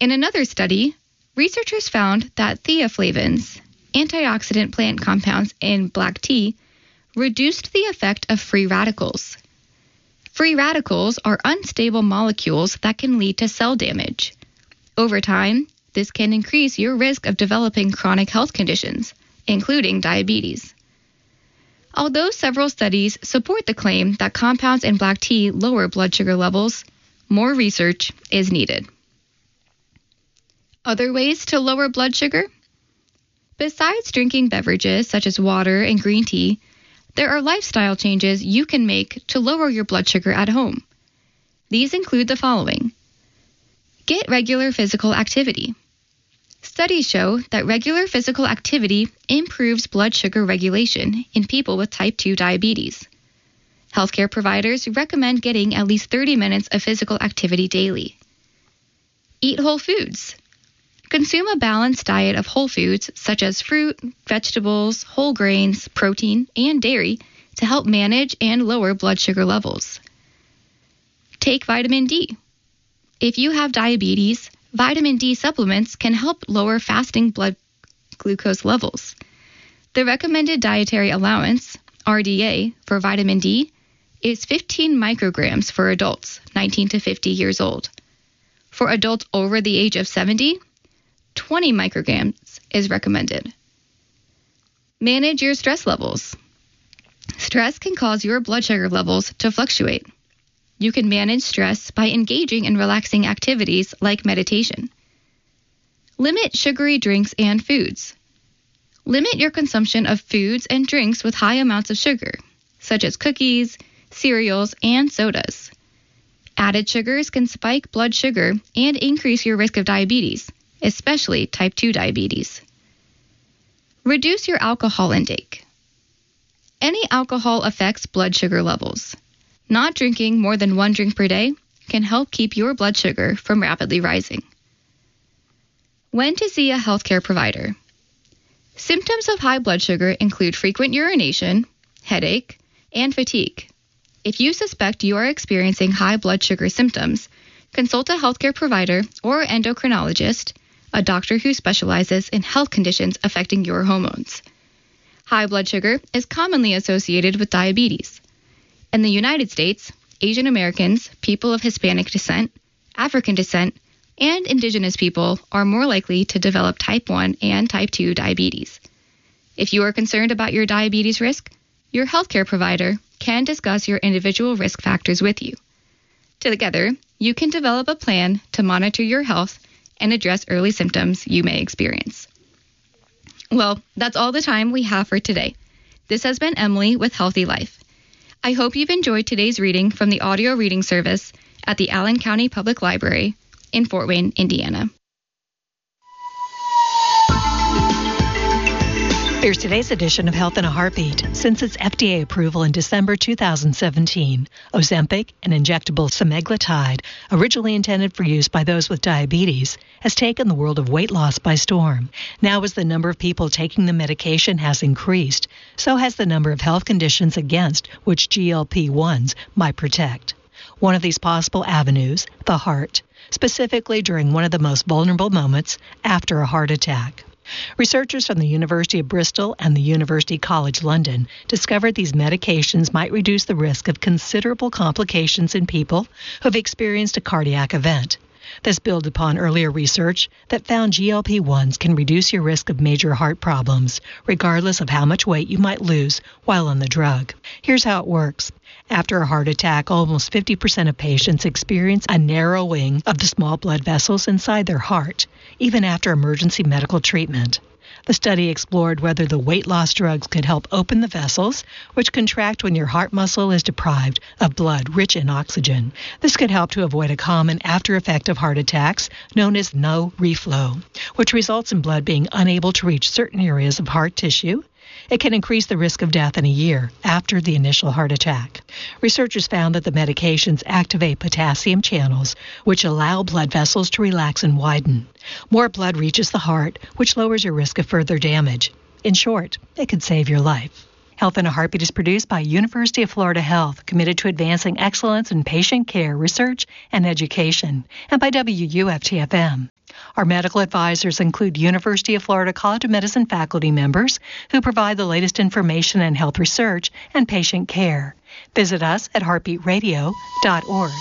In another study, researchers found that theaflavins, antioxidant plant compounds in black tea, reduced the effect of free radicals. Free radicals are unstable molecules that can lead to cell damage. Over time, this can increase your risk of developing chronic health conditions, including diabetes. Although several studies support the claim that compounds in black tea lower blood sugar levels, more research is needed. Other ways to lower blood sugar? Besides drinking beverages such as water and green tea, there are lifestyle changes you can make to lower your blood sugar at home. These include the following. Get regular physical activity. Studies show that regular physical activity improves blood sugar regulation in people with type 2 diabetes. Healthcare providers recommend getting at least 30 minutes of physical activity daily. Eat whole foods. Consume a balanced diet of whole foods such as fruit, vegetables, whole grains, protein, and dairy to help manage and lower blood sugar levels. Take vitamin D. If you have diabetes, vitamin D supplements can help lower fasting blood glucose levels. The recommended dietary allowance, RDA, for vitamin D is 15 micrograms for adults 19 to 50 years old. For adults over the age of 70, 20 micrograms is recommended. Manage your stress levels. Stress can cause your blood sugar levels to fluctuate. You can manage stress by engaging in relaxing activities like meditation. Limit sugary drinks and foods. Limit your consumption of foods and drinks with high amounts of sugar, such as cookies, cereals, and sodas. Added sugars can spike blood sugar and increase your risk of diabetes, especially type 2 diabetes. Reduce your alcohol intake. Any alcohol affects blood sugar levels. Not drinking more than 1 drink per day can help keep your blood sugar from rapidly rising. When to see a healthcare provider. Symptoms of high blood sugar include frequent urination, headache, and fatigue. If you suspect you are experiencing high blood sugar symptoms, consult a healthcare provider or endocrinologist, a doctor who specializes in health conditions affecting your hormones. High blood sugar is commonly associated with diabetes. In the United States, Asian Americans, people of Hispanic descent, African descent, and indigenous people are more likely to develop type 1 and type 2 diabetes. If you are concerned about your diabetes risk, your healthcare provider can discuss your individual risk factors with you. Together, you can develop a plan to monitor your health and address early symptoms you may experience. Well, that's all the time we have for today. This has been Emily with Healthy Life. I hope you've enjoyed today's reading from the audio reading service at the Allen County Public Library in Fort Wayne, Indiana. Here's today's edition of Health in a Heartbeat. Since its FDA approval in December 2017, Ozempic, an injectable semaglutide, originally intended for use by those with diabetes, has taken the world of weight loss by storm. Now, as the number of people taking the medication has increased, so has the number of health conditions against which GLP-1s might protect. One of these possible avenues, the heart, specifically during one of the most vulnerable moments after a heart attack. Researchers from the University of Bristol and the University College London discovered these medications might reduce the risk of considerable complications in people who have experienced a cardiac event. This builds upon earlier research that found GLP-1s can reduce your risk of major heart problems, regardless of how much weight you might lose while on the drug. Here's how it works. After a heart attack, almost 50% of patients experience a narrowing of the small blood vessels inside their heart, even after emergency medical treatment. The study explored whether the weight loss drugs could help open the vessels, which contract when your heart muscle is deprived of blood rich in oxygen. This could help to avoid a common after effect of heart attacks known as no reflow, which results in blood being unable to reach certain areas of heart tissue. It can increase the risk of death in a year after the initial heart attack. Researchers found that the medications activate potassium channels, which allow blood vessels to relax and widen. More blood reaches the heart, which lowers your risk of further damage. In short, it could save your life. Health in a Heartbeat is produced by University of Florida Health, committed to advancing excellence in patient care, research, and education, and by WUFT-FM. Our medical advisors include University of Florida College of Medicine faculty members who provide the latest information in health research and patient care. Visit us at heartbeatradio.org.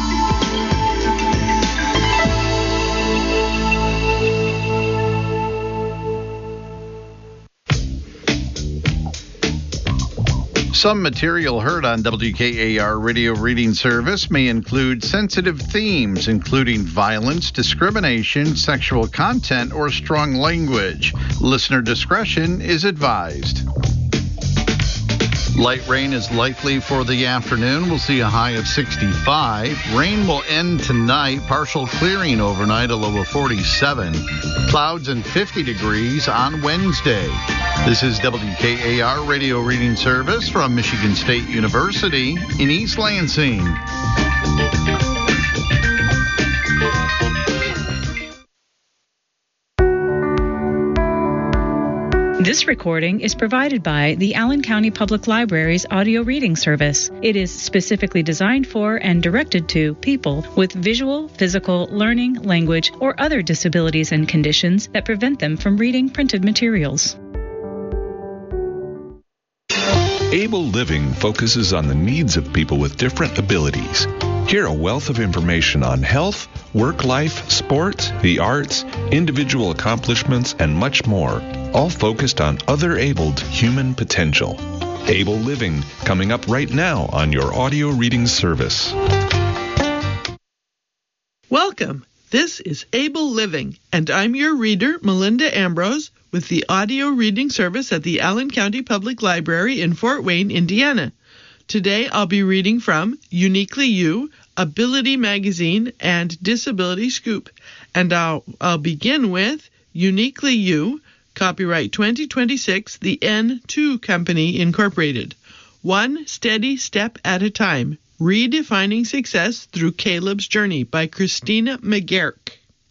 Some material heard on WKAR Radio Reading Service may include sensitive themes, including violence, discrimination, sexual content, or strong language. Listener discretion is advised. Light rain is likely for the afternoon. We'll see a high of 65. Rain will end tonight. Partial clearing overnight, a low of 47. Clouds and 50 degrees on Wednesday. This is WKAR Radio Reading Service from Michigan State University in East Lansing. This recording is provided by the Allen County Public Library's audio reading service. It is specifically designed for and directed to people with visual, physical, learning, language, or other disabilities and conditions that prevent them from reading printed materials. Able Living focuses on the needs of people with different abilities. Hear a wealth of information on health, work life, sports, the arts, individual accomplishments, and much more, all focused on other-abled human potential. Able Living, coming up right now on your audio reading service. Welcome. This is Able Living, and I'm your reader, Melinda Ambrose, with the audio reading service at the Allen County Public Library in Fort Wayne, Indiana. Today I'll be reading from Uniquely You, Ability Magazine, and Disability Scoop. And I'll begin with Uniquely You, copyright 2026, the N2 Company, Incorporated. One Steady Step at a Time, Redefining Success Through Caleb's Journey by Christina McGurk.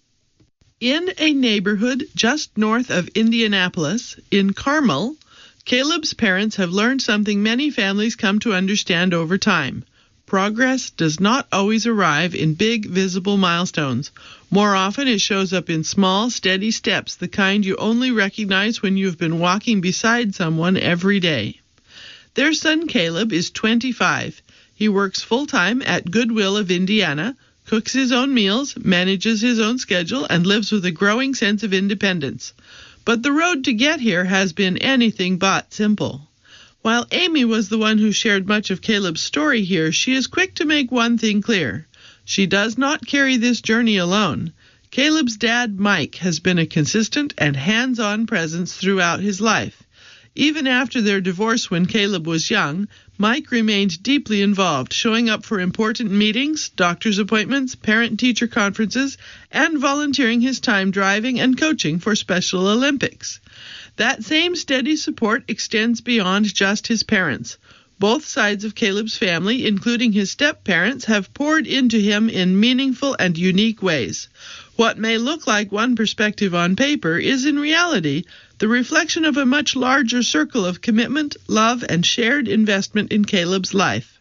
In a neighborhood just north of Indianapolis, in Carmel, Caleb's parents have learned something many families come to understand over time. Progress does not always arrive in big, visible milestones. More often, it shows up in small, steady steps, the kind you only recognize when you've been walking beside someone every day. Their son Caleb is 25. He works full-time at Goodwill of Indiana, cooks his own meals, manages his own schedule, and lives with a growing sense of independence. But the road to get here has been anything but simple. While Amy was the one who shared much of Caleb's story here, she is quick to make one thing clear. She does not carry this journey alone. Caleb's dad, Mike, has been a consistent and hands-on presence throughout his life. Even after their divorce when Caleb was young, Mike remained deeply involved, showing up for important meetings, doctor's appointments, parent-teacher conferences, and volunteering his time driving and coaching for Special Olympics. That same steady support extends beyond just his parents. Both sides of Caleb's family, including his step-parents, have poured into him in meaningful and unique ways. What may look like one perspective on paper is in reality the reflection of a much larger circle of commitment, love, and shared investment in Caleb's life.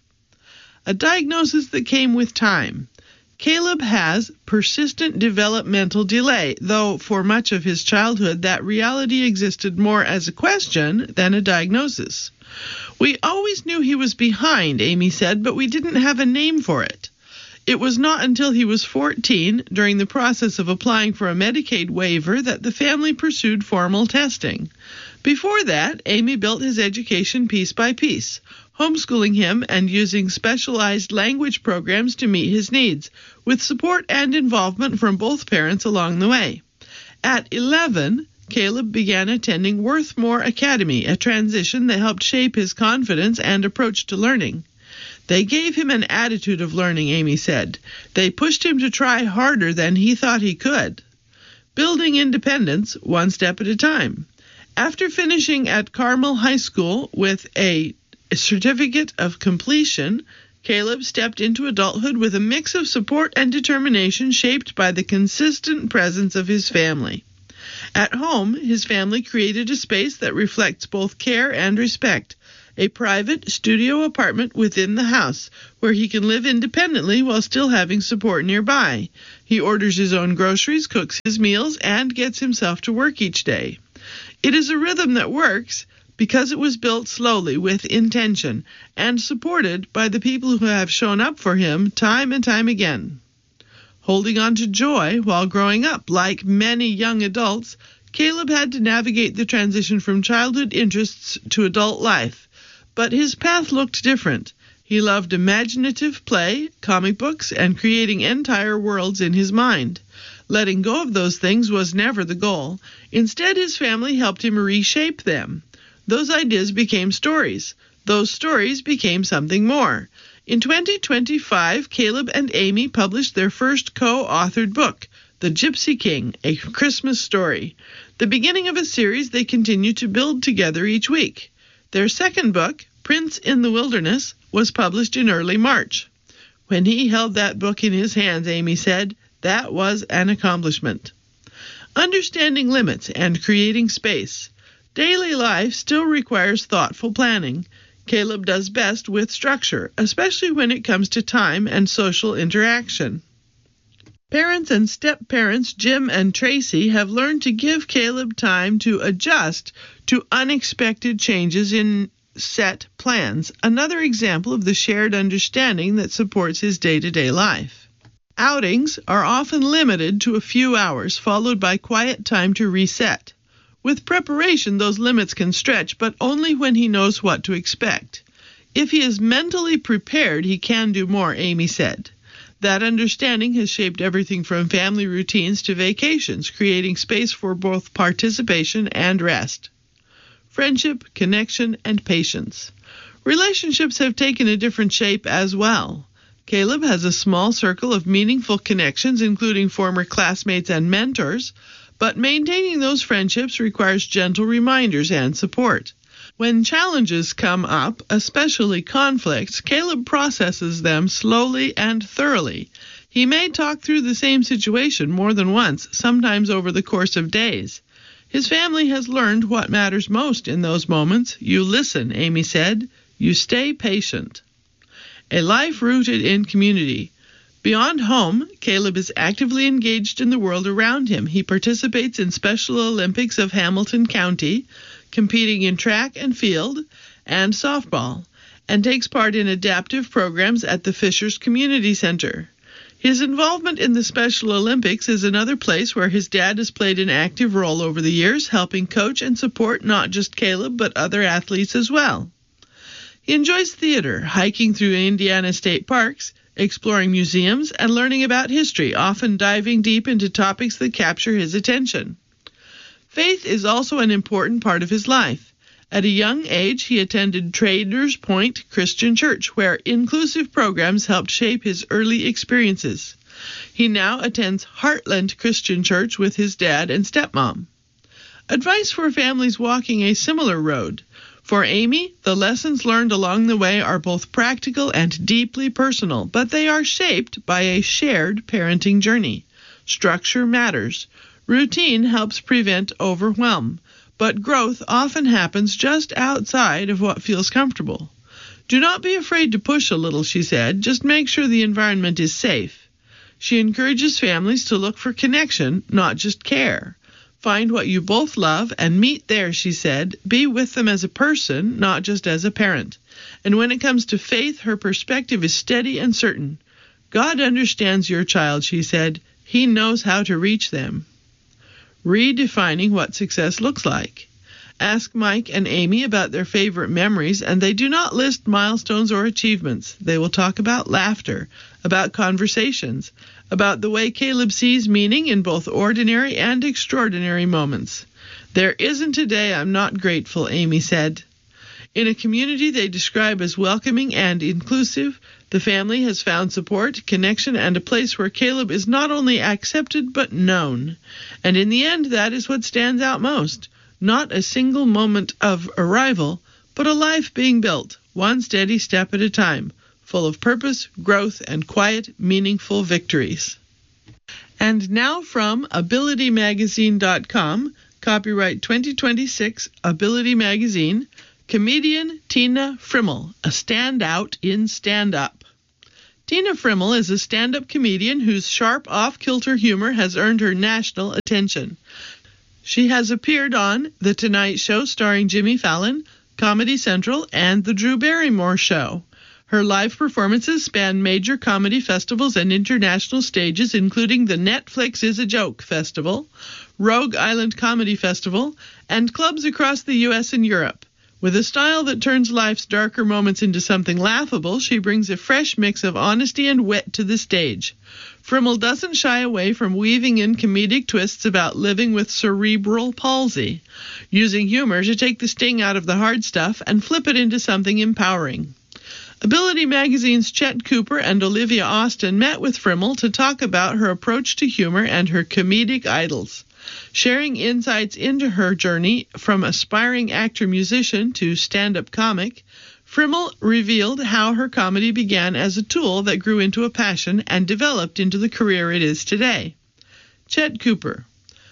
A diagnosis that came with time. Caleb has persistent developmental delay, though for much of his childhood that reality existed more as a question than a diagnosis. We always knew he was behind, Amy said, but we didn't have a name for it. It was not until he was 14, during the process of applying for a Medicaid waiver, that the family pursued formal testing. Before that, Amy built his education piece by piece, homeschooling him and using specialized language programs to meet his needs, with support and involvement from both parents along the way. At 11, Caleb began attending Worthmore Academy, a transition that helped shape his confidence and approach to learning. They gave him an attitude of learning, Amy said. They pushed him to try harder than he thought he could. Building independence one step at a time. After finishing at Carmel High School with a certificate of completion, Caleb stepped into adulthood with a mix of support and determination shaped by the consistent presence of his family. At home, his family created a space that reflects both care and respect, a private studio apartment within the house where he can live independently while still having support nearby. He orders his own groceries, cooks his meals, and gets himself to work each day. It is a rhythm that works because it was built slowly with intention and supported by the people who have shown up for him time and time again. Holding on to joy while growing up, like many young adults, Caleb had to navigate the transition from childhood interests to adult life. But his path looked different. He loved imaginative play, comic books, and creating entire worlds in his mind. Letting go of those things was never the goal. Instead, his family helped him reshape them. Those ideas became stories. Those stories became something more. In 2025, Caleb and Amy published their first co-authored book, The Gypsy King, A Christmas Story. The beginning of a series they continue to build together each week. Their second book, Prince in the Wilderness, was published in early March. When he held that book in his hands, Amy said, that was an accomplishment. Understanding limits and creating space. Daily life still requires thoughtful planning. Caleb does best with structure, especially when it comes to time and social interaction. Parents and step-parents Jim and Tracy have learned to give Caleb time to adjust to unexpected changes in set plans, another example of the shared understanding that supports his day-to-day life. Outings are often limited to a few hours, followed by quiet time to reset. With preparation, those limits can stretch, but only when he knows what to expect. If he is mentally prepared, he can do more, Amy said. That understanding has shaped everything from family routines to vacations, creating space for both participation and rest. Friendship, connection, and patience. Relationships have taken a different shape as well. Caleb has a small circle of meaningful connections, including former classmates and mentors, but maintaining those friendships requires gentle reminders and support. When challenges come up, especially conflicts, Caleb processes them slowly and thoroughly. He may talk through the same situation more than once, sometimes over the course of days. His family has learned what matters most in those moments. You listen, Amy said. You stay patient. A life rooted in community. Beyond home, Caleb is actively engaged in the world around him. He participates in Special Olympics of Hamilton County, competing in track and field and softball, and takes part in adaptive programs at the Fishers Community Center. His involvement in the Special Olympics is another place where his dad has played an active role over the years, helping coach and support not just Caleb but other athletes as well. He enjoys theater, hiking through Indiana state parks, exploring museums, and learning about history, often diving deep into topics that capture his attention. Faith is also an important part of his life. At a young age, he attended Traders Point Christian Church, where inclusive programs helped shape his early experiences. He now attends Heartland Christian Church with his dad and stepmom. Advice for families walking a similar road. For Amy, the lessons learned along the way are both practical and deeply personal, but they are shaped by a shared parenting journey. Structure matters. Routine helps prevent overwhelm, but growth often happens just outside of what feels comfortable. Do not be afraid to push a little, she said. Just make sure the environment is safe. She encourages families to look for connection, not just care. Find what you both love and meet there, she said. Be with them as a person, not just as a parent. And when it comes to faith, her perspective is steady and certain. God understands your child, she said. He knows how to reach them. Redefining what success looks like. Ask Mike and Amy about their favorite memories, and they do not list milestones or achievements. They will talk about laughter, about conversations, about the way Caleb sees meaning in both ordinary and extraordinary moments. There isn't a day I'm not grateful, Amy said. In a community they describe as welcoming and inclusive, the family has found support, connection, and a place where Caleb is not only accepted but known. And in the end, that is what stands out most. Not a single moment of arrival, but a life being built, one steady step at a time, full of purpose, growth, and quiet, meaningful victories. And now from AbilityMagazine.com, copyright 2026, Ability Magazine, Comedian Tina Frimmel, a standout in stand-up. Tina Frimmel is a stand-up comedian whose sharp, off-kilter humor has earned her national attention. She has appeared on The Tonight Show starring Jimmy Fallon, Comedy Central, and The Drew Barrymore Show. Her live performances span major comedy festivals and international stages, including the Netflix Is a Joke Festival, Rogue Island Comedy Festival, and clubs across the U.S. and Europe. With a style that turns life's darker moments into something laughable, she brings a fresh mix of honesty and wit to the stage. Frimmel doesn't shy away from weaving in comedic twists about living with cerebral palsy, using humor to take the sting out of the hard stuff and flip it into something empowering. Ability Magazine's Chet Cooper and Olivia Austin met with Frimmel to talk about her approach to humor and her comedic idols. Sharing insights into her journey from aspiring actor-musician to stand-up comic, Frimmel revealed how her comedy began as a tool that grew into a passion and developed into the career it is today. Chet Cooper: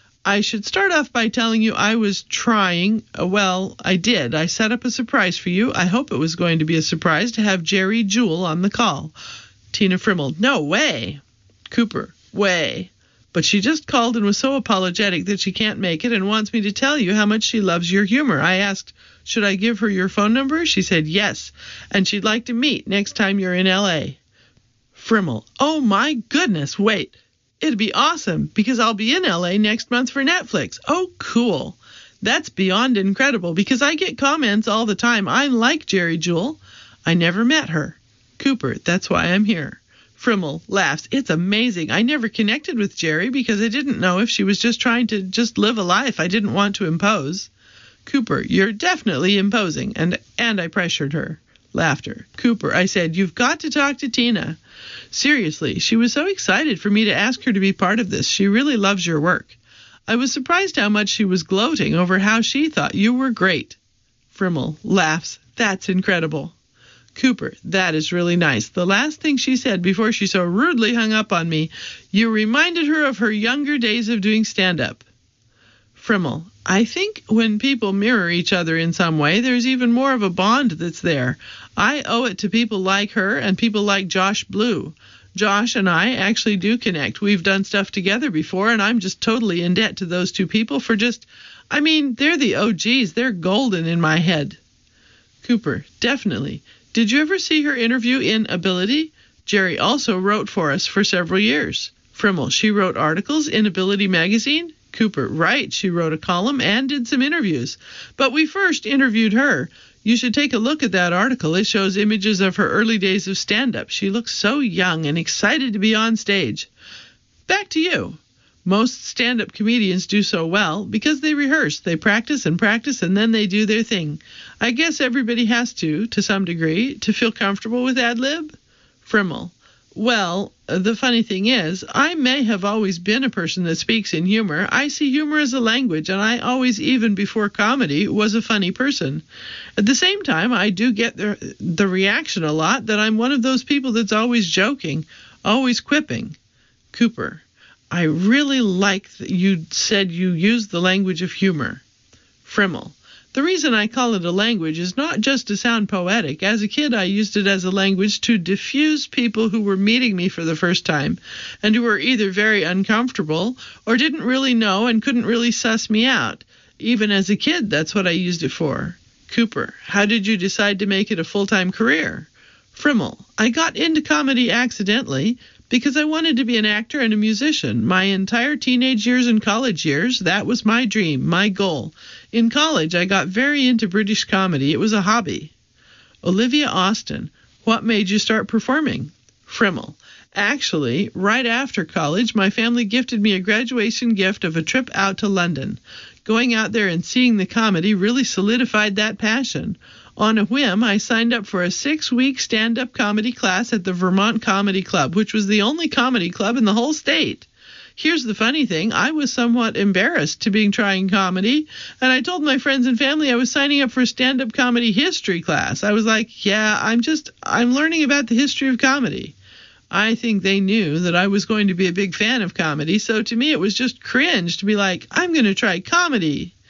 I should start off by telling you I was trying. Well, I did. I set up a surprise for you. I hope it was going to be a surprise to have Jerry Jewell on the call. Tina Frimmel: No way. Cooper: Way. But she just called and was so apologetic that she can't make it and wants me to tell you how much she loves your humor. I asked, should I give her your phone number? She said yes, and she'd like to meet next time you're in L.A. Frimmel: Oh my goodness, wait. It'd be awesome because I'll be in L.A. next month for Netflix. Oh, cool. That's beyond incredible because I get comments all the time. I like Jerry Jewell. I never met her. Cooper: That's why I'm here. Frimmel laughs. It's amazing. I never connected with Jerry because I didn't know if she was just trying to just live a life. I didn't want to impose. Cooper: You're definitely imposing. And I pressured her. Laughter. Cooper: I said, you've got to talk to Tina. Seriously, she was so excited for me to ask her to be part of this. She really loves your work. I was surprised how much she was gloating over how she thought you were great. Frimmel laughs. That's incredible. Cooper: That is really nice. The last thing she said before she so rudely hung up on me, you reminded her of her younger days of doing stand-up. Frimmel: I think when people mirror each other in some way, there's even more of a bond that's there. I owe it to people like her and people like Josh Blue. Josh and I actually do connect. We've done stuff together before, and I'm just totally in debt to those two people for they're the OGs. They're golden in my head. Cooper: Definitely. Did you ever see her interview in Ability? Jerry also wrote for us for several years. Frimmel: She wrote articles in Ability Magazine? Cooper: Right, she wrote a column and did some interviews. But we first interviewed her. You should take a look at that article. It shows images of her early days of stand-up. She looks so young and excited to be on stage. Back to you. Most stand-up comedians do so well because they rehearse, they practice, and then they do their thing. I guess everybody has to some degree, to feel comfortable with ad-lib. Frimmel: Well, the funny thing is, I may have always been a person that speaks in humor. I see humor as a language, and I always, even before comedy, was a funny person. At the same time, I do get the reaction a lot that I'm one of those people that's always joking, always quipping. Cooper: I really like that you said you use the language of humor. Frimmel: The reason I call it a language is not just to sound poetic. As a kid, I used it as a language to diffuse people who were meeting me for the first time and who were either very uncomfortable or didn't really know and couldn't really suss me out. Even as a kid, that's what I used it for. Cooper: How did you decide to make it a full-time career? Frimmel: I got into comedy accidentally because I wanted to be an actor and a musician. My entire teenage years and college years, that was my dream, my goal. In college, I got very into British comedy. It was a hobby. Olivia Austin: What made you start performing? Frimmel: Actually, right after college, my family gifted me a graduation gift of a trip out to London. Going out there and seeing the comedy really solidified that passion. On a whim, I signed up for a 6-week stand-up comedy class at the Vermont Comedy Club, which was the only comedy club in the whole state. Here's the funny thing. I was somewhat embarrassed to be trying comedy, and I told my friends and family I was signing up for a stand-up comedy history class. I was like, yeah, I'm learning about the history of comedy. I think they knew that I was going to be a big fan of comedy, so to me it was just cringe to be like, I'm going to try comedy.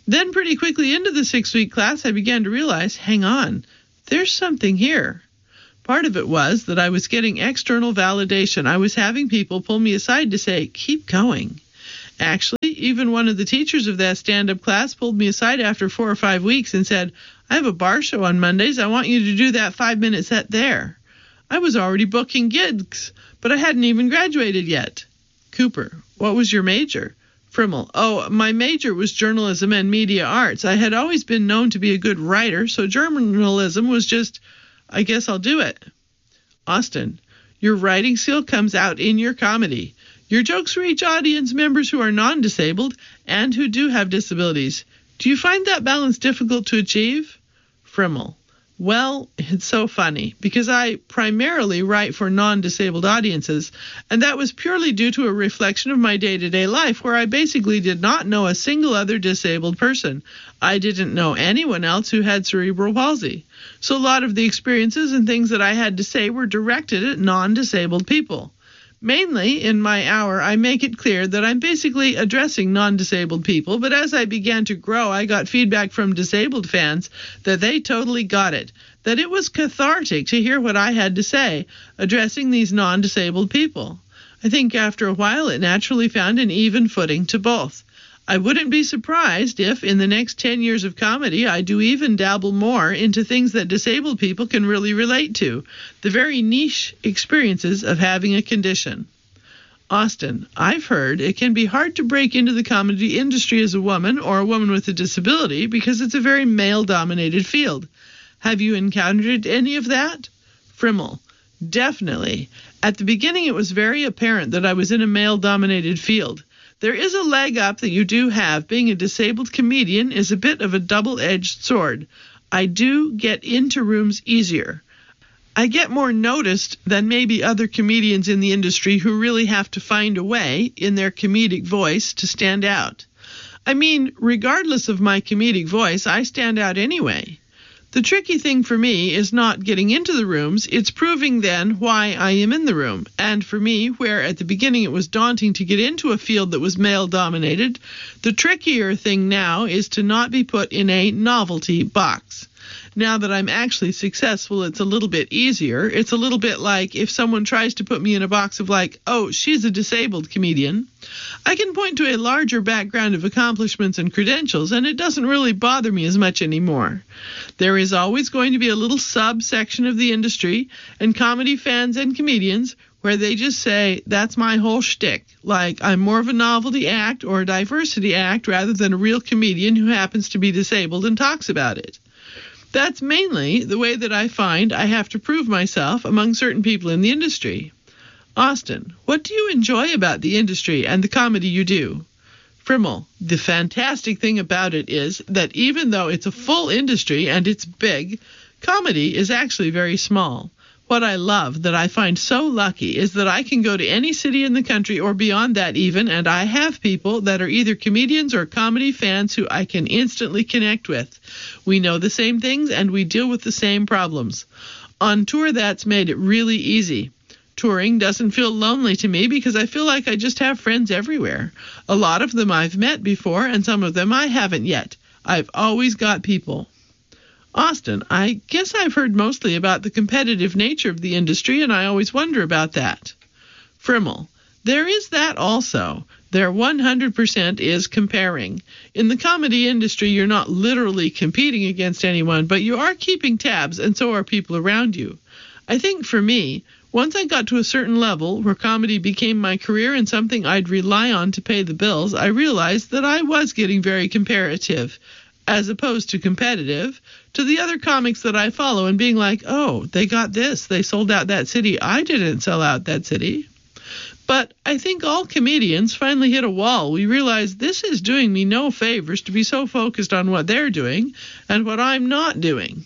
Then pretty quickly into the 6-week class, I began to realize, hang on, there's something here. Part of it was that I was getting external validation. I was having people pull me aside to say, keep going. Actually, even one of the teachers of that stand-up class pulled me aside after 4 or 5 weeks and said, I have a bar show on Mondays. I want you to do that 5-minute set there. I was already booking gigs, but I hadn't even graduated yet. Cooper, what was your major? Frimmel, oh, my major was journalism and media arts. I had always been known to be a good writer, so journalism was just, I guess I'll do it. Austin, your writing skill comes out in your comedy. Your jokes reach audience members who are non-disabled and who do have disabilities. Do you find that balance difficult to achieve? Frimmel, well, it's so funny because I primarily write for non-disabled audiences, and that was purely due to a reflection of my day-to-day life where I basically did not know a single other disabled person. I didn't know anyone else who had cerebral palsy. So a lot of the experiences and things that I had to say were directed at non-disabled people. Mainly, in my hour, I make it clear that I'm basically addressing non-disabled people, but as I began to grow, I got feedback from disabled fans that they totally got it, that it was cathartic to hear what I had to say, addressing these non-disabled people. I think after a while it naturally found an even footing to both. I wouldn't be surprised if, in the next 10 years of comedy, I do even dabble more into things that disabled people can really relate to, the very niche experiences of having a condition. Austin, I've heard it can be hard to break into the comedy industry as a woman or a woman with a disability because it's a very male-dominated field. Have you encountered any of that? Frimmel, definitely. At the beginning, it was very apparent that I was in a male-dominated field. There is a leg up that you do have. Being a disabled comedian is a bit of a double-edged sword. I do get into rooms easier. I get more noticed than maybe other comedians in the industry who really have to find a way in their comedic voice to stand out. I mean, regardless of my comedic voice, I stand out anyway. The tricky thing for me is not getting into the rooms, it's proving then why I am in the room. And for me, where at the beginning it was daunting to get into a field that was male-dominated, the trickier thing now is to not be put in a novelty box. Now that I'm actually successful, it's a little bit easier. It's a little bit like if someone tries to put me in a box of like, oh, she's a disabled comedian. I can point to a larger background of accomplishments and credentials, and it doesn't really bother me as much anymore. There is always going to be a little subsection of the industry and comedy fans and comedians where they just say, that's my whole shtick, like I'm more of a novelty act or a diversity act rather than a real comedian who happens to be disabled and talks about it. That's mainly the way that I find I have to prove myself among certain people in the industry. Austin, what do you enjoy about the industry and the comedy you do? Frimmel, the fantastic thing about it is that even though it's a full industry and it's big, comedy is actually very small. What I love, that I find so lucky, is that I can go to any city in the country or beyond that even, and I have people that are either comedians or comedy fans who I can instantly connect with. We know the same things and we deal with the same problems. On tour, that's made it really easy. Touring doesn't feel lonely to me because I feel like I just have friends everywhere. A lot of them I've met before and some of them I haven't yet. I've always got people. Austin, I guess I've heard mostly about the competitive nature of the industry, and I always wonder about that. Frimmel, there is that also. There 100% is comparing. In the comedy industry, you're not literally competing against anyone, but you are keeping tabs, and so are people around you. I think for me, once I got to a certain level where comedy became my career and something I'd rely on to pay the bills, I realized that I was getting very comparative, as opposed to competitive, to the other comics that I follow and being like, oh, they got this, they sold out that city, I didn't sell out that city. But I think all comedians finally hit a wall. We realize this is doing me no favors to be so focused on what they're doing and what I'm not doing.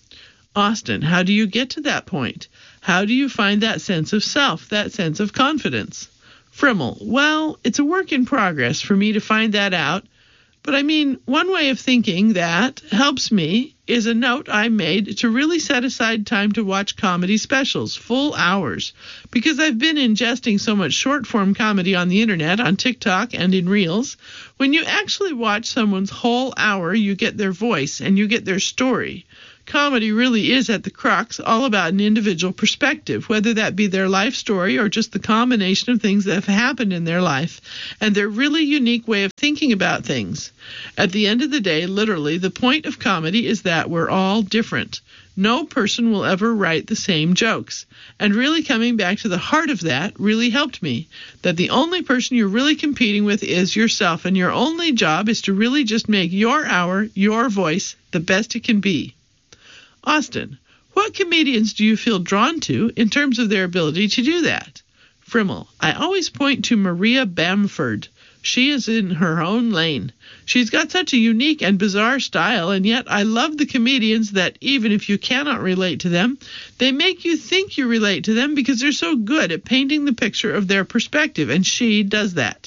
Austin, how do you get to that point? How do you find that sense of self, that sense of confidence? Frimmel, well, it's a work in progress for me to find that out. But I mean, one way of thinking that helps me is a note I made to really set aside time to watch comedy specials, full hours, because I've been ingesting so much short-form comedy on the internet, on TikTok, and in Reels. When you actually watch someone's whole hour, you get their voice and you get their story. Comedy really is at the crux all about an individual perspective, whether that be their life story or just the combination of things that have happened in their life, and their really unique way of thinking about things. At the end of the day, literally, the point of comedy is that we're all different. No person will ever write the same jokes. And really coming back to the heart of that really helped me, that the only person you're really competing with is yourself, and your only job is to really just make your hour, your voice, the best it can be. Austin, what comedians do you feel drawn to in terms of their ability to do that? Frimmel, I always point to Maria Bamford. She is in her own lane. She's got such a unique and bizarre style, and yet I love the comedians that, even if you cannot relate to them, they make you think you relate to them because they're so good at painting the picture of their perspective, and she does that.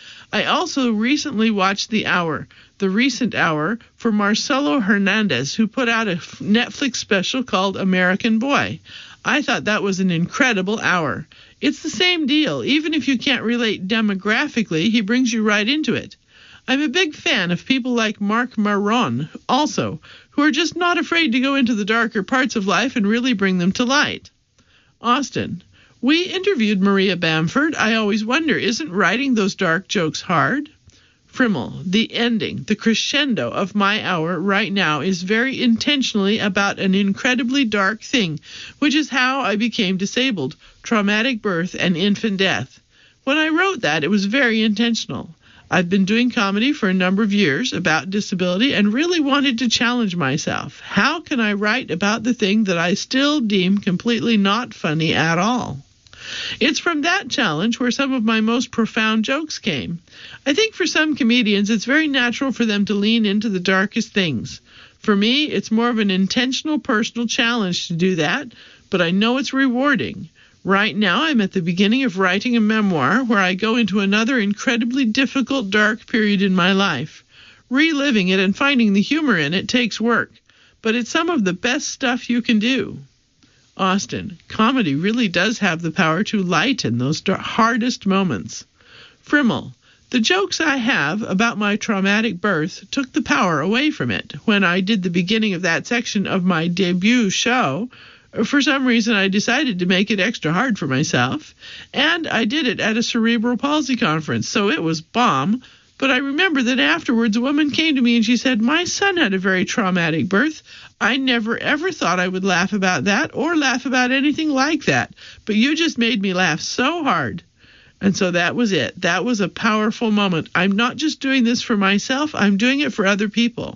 I also recently watched The Recent Hour, for Marcelo Hernandez, who put out a Netflix special called American Boy. I thought that was an incredible hour. It's the same deal. Even if you can't relate demographically, he brings you right into it. I'm a big fan of people like Mark Maron, also, who are just not afraid to go into the darker parts of life and really bring them to light. Austin, we interviewed Maria Bamford. I always wonder, isn't writing those dark jokes hard? Frimmel, the ending, the crescendo of my hour right now is very intentionally about an incredibly dark thing, which is how I became disabled, traumatic birth, and infant death. When I wrote that, it was very intentional. I've been doing comedy for a number of years about disability and really wanted to challenge myself. How can I write about the thing that I still deem completely not funny at all? It's from that challenge where some of my most profound jokes came. I think for some comedians, it's very natural for them to lean into the darkest things. For me, it's more of an intentional personal challenge to do that, but I know it's rewarding. Right now, I'm at the beginning of writing a memoir where I go into another incredibly difficult, dark period in my life. Reliving it and finding the humor in it takes work, but it's some of the best stuff you can do. Austin, comedy really does have the power to lighten those hardest moments. Frimmel, the jokes I have about my traumatic birth took the power away from it. When I did the beginning of that section of my debut show, for some reason I decided to make it extra hard for myself, and I did it at a cerebral palsy conference, so it was bomb. But I remember that afterwards a woman came to me and she said, "My son had a very traumatic birth. I never ever thought I would laugh about that or laugh about anything like that. But you just made me laugh so hard." And so that was it. That was a powerful moment. I'm not just doing this for myself. I'm doing it for other people.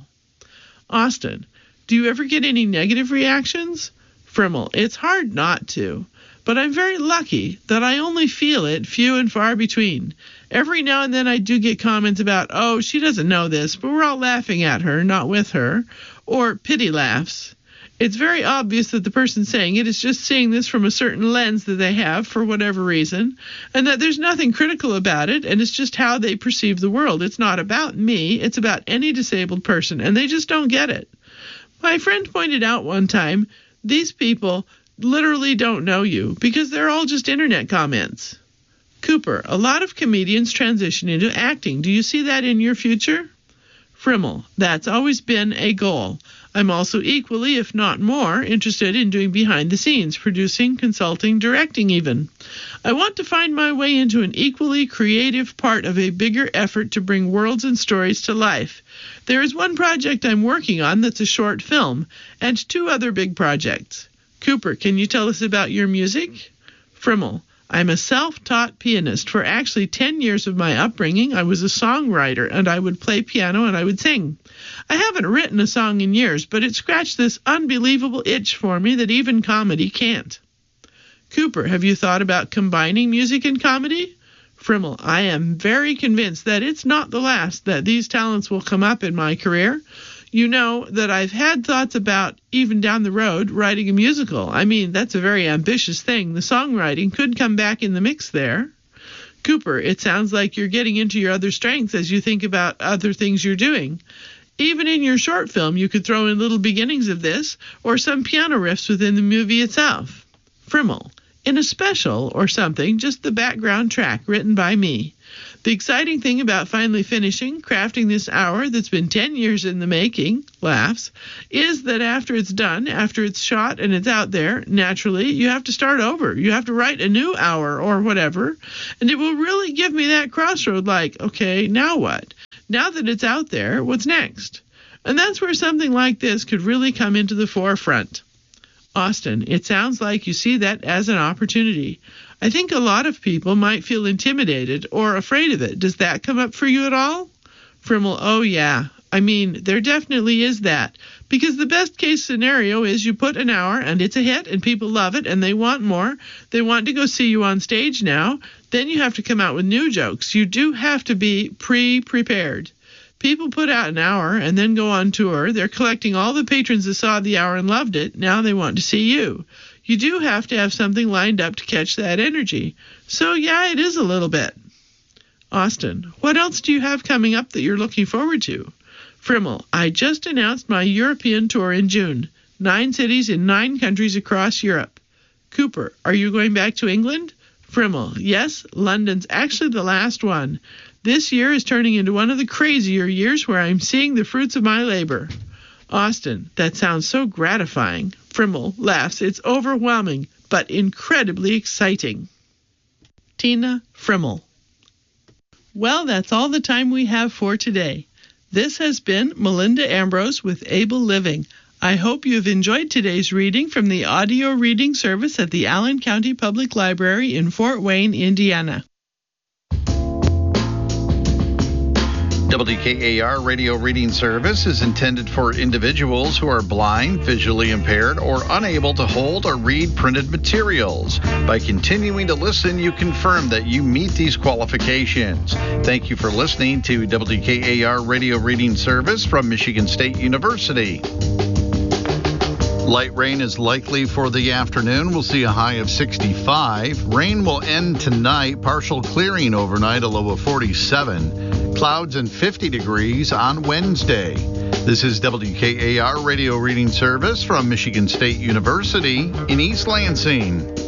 Austin, do you ever get any negative reactions? Frimmel, it's hard not to. But I'm very lucky that I only feel it few and far between. Every now and then I do get comments about, "Oh, she doesn't know this, but we're all laughing at her, not with her," or pity laughs. It's very obvious that the person saying it is just seeing this from a certain lens that they have for whatever reason, and that there's nothing critical about it, and it's just how they perceive the world. It's not about me, it's about any disabled person, and they just don't get it. My friend pointed out one time, these people literally don't know you because they're all just internet comments. Cooper, a lot of comedians transition into acting. Do you see that in your future? Frimmel, that's always been a goal. I'm also equally, if not more, interested in doing behind the scenes, producing, consulting, directing even. I want to find my way into an equally creative part of a bigger effort to bring worlds and stories to life. There is one project I'm working on that's a short film, and 2 other big projects. Cooper, can you tell us about your music? Frimmel, I'm a self-taught pianist. For actually 10 years of my upbringing, I was a songwriter, and I would play piano and I would sing. I haven't written a song in years, but it scratched this unbelievable itch for me that even comedy can't. Cooper, have you thought about combining music and comedy? Frimmel, I am very convinced that it's not the last that these talents will come up in my career. You know that I've had thoughts about, even down the road, writing a musical. I mean, that's a very ambitious thing. The songwriting could come back in the mix there. Cooper, it sounds like you're getting into your other strengths as you think about other things you're doing. Even in your short film, you could throw in little beginnings of this, or some piano riffs within the movie itself. Frimmel, in a special or something, just the background track written by me. The exciting thing about finally finishing, crafting this hour that's been 10 years in the making, laughs, is that after it's done, after it's shot and it's out there, naturally, you have to start over. You have to write a new hour or whatever, and it will really give me that crossroad like, okay, now what? Now that it's out there, what's next? And that's where something like this could really come into the forefront. Austin, it sounds like you see that as an opportunity. I think a lot of people might feel intimidated or afraid of it. Does that come up for you at all? Frimmel, oh yeah. I mean, there definitely is that. Because the best case scenario is you put an hour and it's a hit and people love it and they want more. They want to go see you on stage now. Then you have to come out with new jokes. You do have to be pre-prepared. People put out an hour and then go on tour. They're collecting all the patrons that saw the hour and loved it. Now they want to see you. You do have to have something lined up to catch that energy. So, yeah, it is a little bit. Austin, what else do you have coming up that you're looking forward to? Frimmel, I just announced my European tour in June. 9 cities in 9 countries across Europe. Cooper, are you going back to England? Frimmel, yes, London's actually the last one. This year is turning into one of the crazier years where I'm seeing the fruits of my labor. Austin, that sounds so gratifying. Frimmel laughs. It's overwhelming, but incredibly exciting. Tina Frimmel. Well, that's all the time we have for today. This has been Melinda Ambrose with Able Living. I hope you have enjoyed today's reading from the audio reading service at the Allen County Public Library in Fort Wayne, Indiana. WKAR radio reading service is intended for individuals who are blind, visually impaired, or unable to hold or read printed materials. By continuing to listen, you confirm that you meet these qualifications. Thank you for listening to WKAR radio reading service from Michigan State University. Light rain is likely for the afternoon. We'll see a high of 65. Rain will end tonight. Partial clearing overnight, a low of 47. Clouds and 50 degrees on Wednesday. This is WKAR radio reading service from Michigan State University in East Lansing.